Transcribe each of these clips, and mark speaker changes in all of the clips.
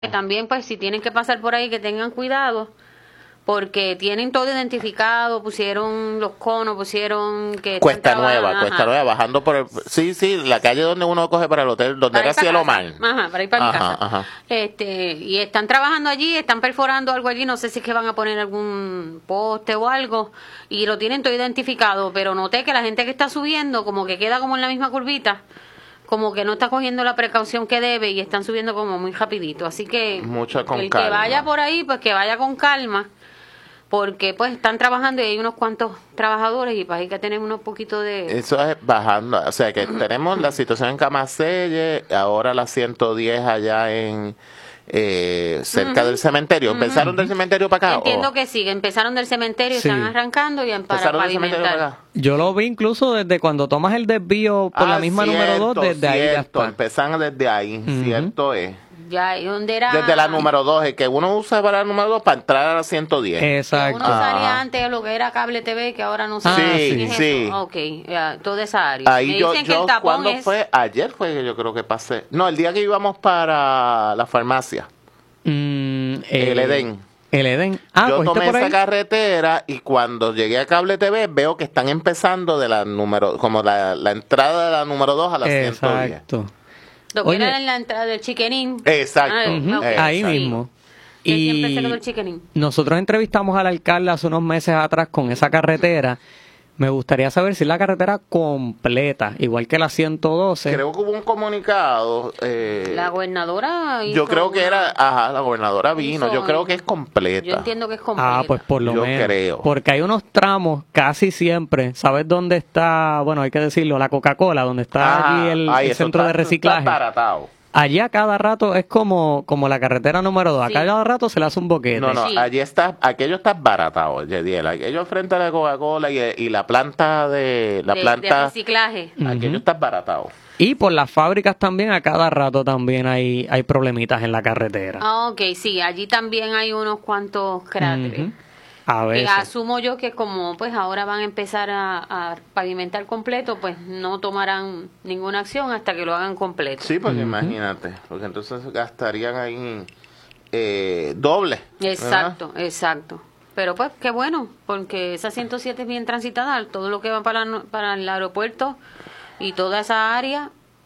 Speaker 1: También, pues, si tienen que pasar por ahí, que tengan cuidado, porque tienen todo identificado, pusieron los conos, pusieron que...
Speaker 2: Cuesta Nueva, bajando por el... Sí, la calle donde uno coge para el hotel, donde era Cielo Mar.
Speaker 1: Ajá, para ir para mi casa. Y están trabajando allí, están perforando algo allí, no sé si es que van a poner algún poste o algo, y lo tienen todo identificado, pero noté que la gente que está subiendo, como que queda como en la misma curvita, como que no está cogiendo la precaución que debe y están subiendo como muy rapidito. Así que el que vaya por ahí, pues que vaya con calma, porque pues están trabajando y hay unos cuantos trabajadores y pues hay que tener unos poquitos de...
Speaker 2: Eso es bajando, o sea que tenemos la situación en Camaselle, ahora la 110 allá en... cerca del cementerio. ¿Empezaron del cementerio para acá?
Speaker 1: Entiendo que sí, empezaron del cementerio, están arrancando y para pavimentar.
Speaker 3: Yo lo vi incluso desde cuando tomas el desvío por la misma número 2, desde ahí ya está.
Speaker 2: Empezaron desde ahí, cierto es.
Speaker 1: Ya, ¿y dónde era?
Speaker 2: Desde la número 2, el que uno usa para la número 2 para entrar a la 110.
Speaker 3: Exacto.
Speaker 1: Uno salía antes de lo que era Cable TV, que ahora no sé.
Speaker 2: Sí.
Speaker 1: Ok, ya, toda esa área.
Speaker 2: Ahí yo ¿cuándo fue? Ayer fue que yo creo que pasé. No, el día que íbamos para la farmacia. El Edén.
Speaker 3: El Edén.
Speaker 2: Yo tomé esa carretera y cuando llegué a Cable TV veo que están empezando de la número, como la entrada de la número 2 a la 110.
Speaker 3: Exacto.
Speaker 1: Lo que era en la entrada del Chiquenín.
Speaker 2: Exacto.
Speaker 3: Ahí mismo.
Speaker 1: Y
Speaker 3: nosotros entrevistamos al alcalde hace unos meses atrás con esa carretera. Me gustaría saber si la carretera completa, igual que la 112.
Speaker 2: Creo que hubo un comunicado.
Speaker 1: La gobernadora
Speaker 2: yo creo que la gobernadora vino. Yo creo que es completa.
Speaker 1: Yo entiendo que es completa.
Speaker 3: Pues por lo menos.
Speaker 2: Yo creo.
Speaker 3: Porque hay unos tramos casi siempre. ¿Sabes dónde está? Bueno, hay que decirlo, la Coca-Cola, donde está allí el centro de reciclaje.
Speaker 2: Está baratado.
Speaker 3: Allí a cada rato es como la carretera número 2. A cada rato se le hace un boquete.
Speaker 2: No, allí está, aquello está baratado, Yediel. Aquello frente a la Coca-Cola y la planta de
Speaker 1: reciclaje.
Speaker 2: Aquello está baratado.
Speaker 3: Y por las fábricas también, a cada rato también hay problemitas en la carretera.
Speaker 1: Ok, sí, allí también hay unos cuantos cráteres.
Speaker 3: A veces.
Speaker 1: Asumo yo que como pues ahora van a empezar a pavimentar completo, pues no tomarán ninguna acción hasta que lo hagan completo.
Speaker 2: Sí, porque imagínate, porque entonces gastarían ahí doble.
Speaker 1: Exacto. Pero pues qué bueno, porque esa 107 es bien transitada, todo lo que va para el aeropuerto y toda esa área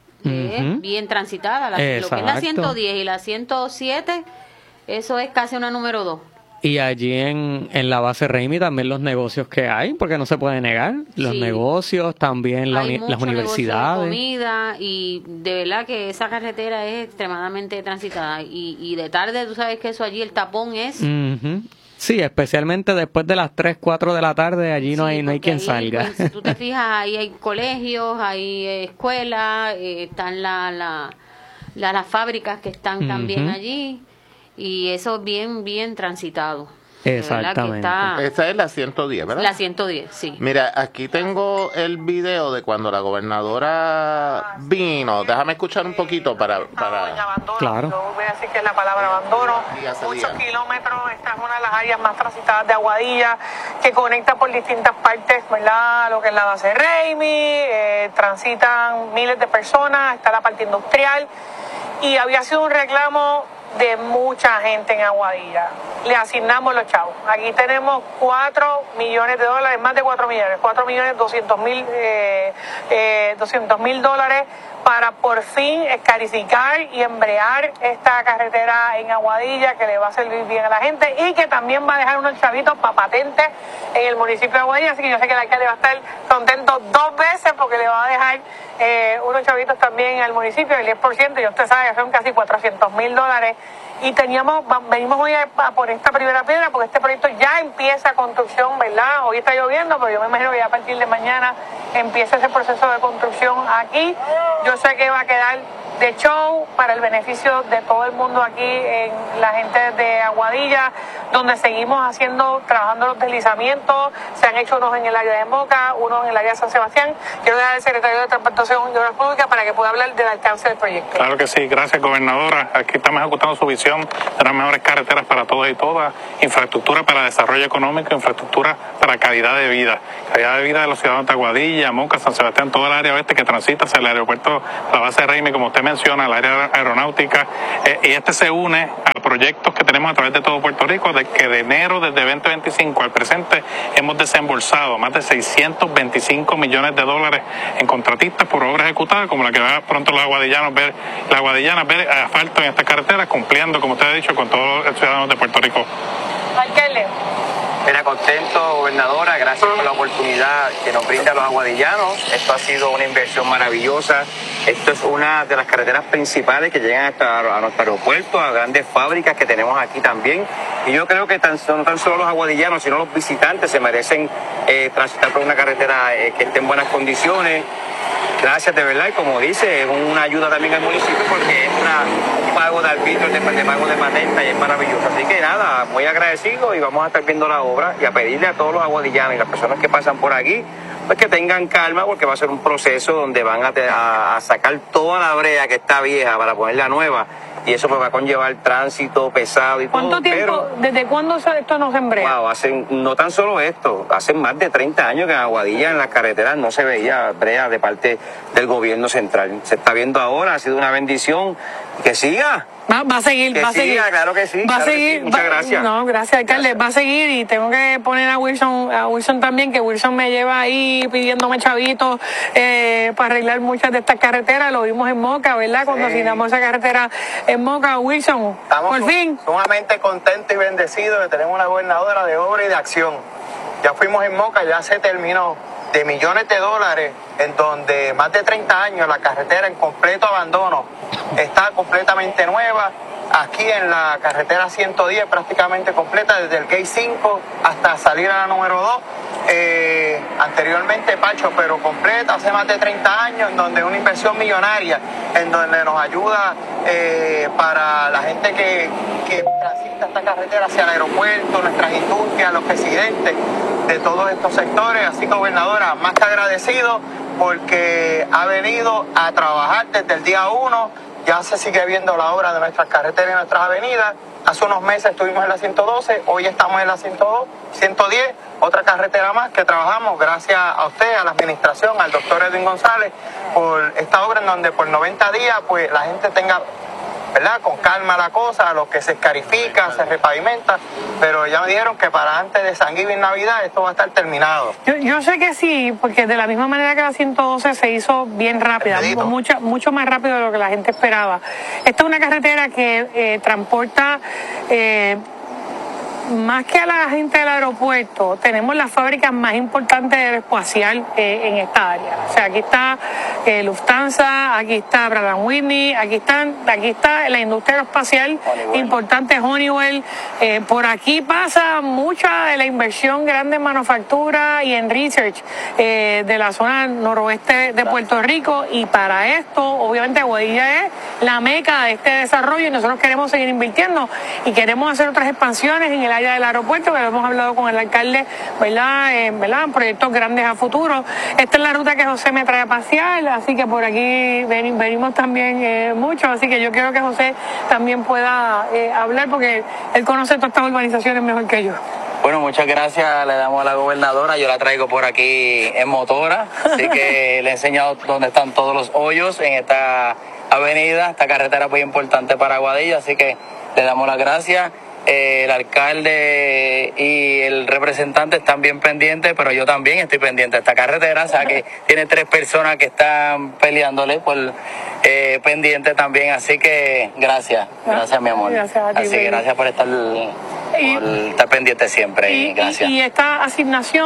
Speaker 1: es bien transitada. Lo que es la 110 y la 107, eso es casi una número 2.
Speaker 3: Y allí en la base Raimi también los negocios que hay, porque no se puede negar. Los negocios, también las universidades.
Speaker 1: De comida, y de verdad que esa carretera es extremadamente transitada. Y de tarde, tú sabes que eso allí, el tapón es...
Speaker 3: Sí, especialmente después de las 3, 4 de la tarde, allí no hay quien salga.
Speaker 1: Pues, si tú te fijas, ahí hay colegios, hay escuelas, están las fábricas que están también allí. Y eso bien transitado.
Speaker 3: Exactamente.
Speaker 2: Esa es la 110, ¿verdad?
Speaker 1: La 110, sí.
Speaker 2: Mira, aquí tengo el video de cuando la gobernadora vino. Déjame escuchar un poquito para...
Speaker 3: Claro.
Speaker 4: Yo voy a decir que es la palabra abandono. Muchos kilómetros. Esta es una de las áreas más transitadas de Aguadilla, que conecta por distintas partes, ¿verdad? Lo que es la base Raimi, transitan miles de personas, está la parte industrial. Y había sido un reclamo de mucha gente en Aguadilla. Le asignamos los chavos. Aquí tenemos $4 millones, más de 4 millones, $4.200.000 para por fin escarificar y embrear esta carretera en Aguadilla, que le va a servir bien a la gente y que también va a dejar unos chavitos para patentes en el municipio de Aguadilla. Así que yo sé que el alcalde va a estar contento 2 veces porque le va a dejar unos chavitos también al municipio, el 10%, y usted sabe que son casi $400.000. Y venimos hoy a por esta primera piedra porque este proyecto ya empieza construcción, ¿verdad? Hoy está lloviendo, pero yo me imagino que ya a partir de mañana empieza ese proceso de construcción aquí. Yo sé que va a quedar de show para el beneficio de todo el mundo aquí, la gente de Aguadilla. donde seguimos trabajando los deslizamientos. Se han hecho unos en el área de Moca, unos en el área de San Sebastián. Quiero dar al secretario de Transportación y Obras Públicas para que pueda hablar del alcance del proyecto.
Speaker 5: Claro que sí, gracias gobernadora. Aquí estamos ejecutando su visión de las mejores carreteras para todos y todas, infraestructura para desarrollo económico, infraestructura para calidad de vida de los ciudadanos de Aguadilla, Moca, San Sebastián, toda el área oeste que transita hacia el aeropuerto, la base de Raimi, como usted menciona, el área aeronáutica, y este se une a proyectos que tenemos a través de todo Puerto Rico, de que de enero desde 2025 al presente hemos desembolsado más de $625 millones en contratistas por obras ejecutadas, como la que va pronto los aguadillanas ver asfalto en estas carreteras, cumpliendo, como usted ha dicho, con todos los ciudadanos de Puerto Rico.
Speaker 4: Alcalde.
Speaker 6: Mira, contento, gobernadora, gracias por la oportunidad que nos brinda a los aguadillanos. Esto ha sido una inversión maravillosa. Esto es una de las carreteras principales que llegan hasta a nuestro aeropuerto, a grandes fábricas que tenemos aquí también. Y yo creo que no tan solo los aguadillanos, sino los visitantes se merecen transitar por una carretera que esté en buenas condiciones. Gracias, de verdad, y como dice, es una ayuda también al municipio porque entra un pago de arbitrio, de pago de patenta, y es maravilloso. Así que nada, muy agradecido y vamos a estar viendo la obra y a pedirle a todos los aguadillanos y las personas que pasan por aquí, pues que tengan calma porque va a ser un proceso donde van a sacar toda la brea que está vieja para ponerla nueva. Y eso pues va a conllevar tránsito pesado y
Speaker 4: ¿Cuánto
Speaker 6: todo.
Speaker 4: tiempo, desde cuándo esto no se embrea?
Speaker 6: Wow, no tan solo esto, hace más de 30 años que en Aguadilla, en las carreteras, no se veía brea de parte del gobierno central. Se está viendo ahora, ha sido una bendición. Que siga.
Speaker 4: Va a seguir, va a seguir.
Speaker 6: Claro que sí.
Speaker 4: Va a seguir.
Speaker 6: Sí. Muchas gracias.
Speaker 4: No, gracias, alcalde. Va a seguir y tengo que poner a Wilson también, que Wilson me lleva ahí pidiéndome chavitos para arreglar muchas de estas carreteras. Lo vimos en Moca, ¿verdad? Cuando asignamos esa carretera en Moca, Wilson.
Speaker 6: Estamos
Speaker 4: por fin.
Speaker 6: sumamente contentos y bendecidos de tener una gobernadora de obra y de acción. Ya fuimos en Moca, ya se terminó, de millones de dólares, en donde más de 30 años la carretera en completo abandono está completamente nueva. Aquí en la carretera 110 prácticamente completa, desde el gate 5 hasta salir a la número 2. Anteriormente Pacho, pero completa, hace más de 30 años, en donde una inversión millonaria, en donde nos ayuda para la gente que transita esta carretera hacia el aeropuerto, nuestras industrias, los residentes de todos estos sectores. Así que, gobernadora, más que agradecido porque ha venido a trabajar desde el día 1. Ya se sigue viendo la obra de nuestras carreteras y nuestras avenidas. Hace unos meses estuvimos en la 112, hoy estamos en la 110, otra carretera más que trabajamos gracias a usted, a la administración, al doctor Edwin González, por esta obra en donde por 90 días pues la gente tenga, ¿verdad?, con calma la cosa, lo que se escarifica, se repavimenta, pero ya me dijeron que para antes de San Giving Navidad esto va a estar terminado.
Speaker 4: Yo sé que sí, porque de la misma manera que la 112 se hizo bien rápida, mucho más rápido de lo que la gente esperaba. Esta es una carretera que transporta... más que a la gente del aeropuerto, tenemos las fábricas más importantes de aeroespacial en esta área. O sea, aquí está Lufthansa, aquí está Pratt & Whitney, aquí está la industria aeroespacial importante, Honeywell. Por aquí pasa mucha de la inversión grande en manufactura y en research de la zona noroeste de Puerto Rico, y para esto, obviamente, Aguadilla es la meca de este desarrollo y nosotros queremos seguir invirtiendo y queremos hacer otras expansiones en el área del aeropuerto, que hemos hablado con el alcalde, ¿verdad? Proyectos grandes a futuro. Esta es la ruta que José me trae a pasear, así que por aquí venimos también mucho, así que yo quiero que José también pueda hablar porque él conoce todas estas urbanizaciones mejor que yo.
Speaker 6: Bueno, muchas gracias, le damos a la gobernadora, yo la traigo por aquí en motora, así que le he enseñado dónde están todos los hoyos en esta avenida, esta carretera muy importante para Aguadilla, así que le damos las gracias. El alcalde y el representante están bien pendientes, pero yo también estoy pendiente de esta carretera, o sea que tiene 3 personas que están peleándole por pendiente también, así que gracias mi amor.
Speaker 4: Gracias a ti,
Speaker 6: así que gracias por estar pendiente siempre, gracias.
Speaker 4: Y esta asignación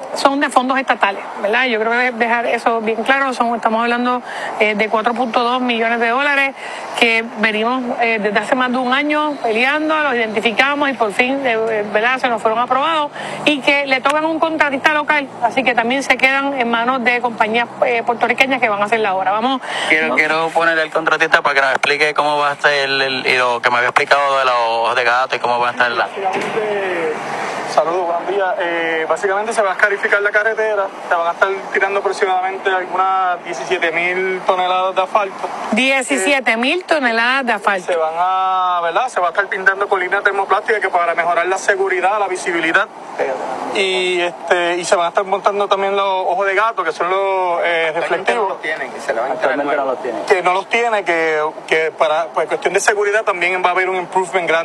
Speaker 4: son de fondos estatales, ¿verdad? Yo creo que dejar eso bien claro, estamos hablando de 4.2 millones de dólares que venimos desde hace más de un año peleando, los identificamos y por fin, ¿verdad?, se nos fueron aprobados y que le tocan a un contratista local, así que también se quedan en manos de compañías puertorriqueñas que van a hacer la obra.
Speaker 7: Quiero poner el contratista para que nos explique cómo va a estar y lo que me había explicado de los ojos de gato y cómo va a estar la...
Speaker 8: Saludos, buen día. Básicamente se va a escarificar la carretera, se van a estar tirando aproximadamente algunas 17,000 toneladas de asfalto.
Speaker 4: 17,000 toneladas de asfalto.
Speaker 8: Se va a estar pintando con líneas termoplásticas que para mejorar la seguridad, la visibilidad. Y se van a estar montando también los ojos de gato, que son los reflectivos.
Speaker 6: No los tienen, que se le van a instalar nuevos.
Speaker 8: Que no los tiene, que para cuestión de seguridad también va a haber un improvement grande.